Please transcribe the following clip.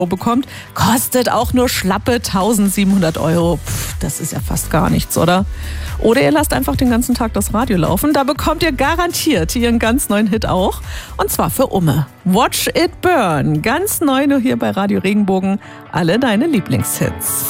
bekommt, kostet auch nur schlappe 1.700 €. Das ist ja fast gar nichts, oder? Oder ihr lasst einfach den ganzen Tag das Radio laufen. Da bekommt ihr garantiert ihren ganz neuen Hit auch. Und zwar für Umme. Watch It Burn. Ganz neu nur hier bei Radio Regenbogen. Alle deine Lieblingshits.